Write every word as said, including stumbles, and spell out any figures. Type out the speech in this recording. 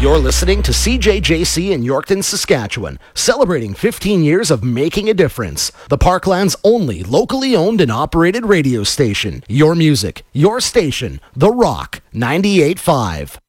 You're listening to C J J C in Yorkton, Saskatchewan, celebrating fifteen years of making a difference. The Parkland's only locally owned and operated radio station. Your music, your station, The Rock ninety-eight point five.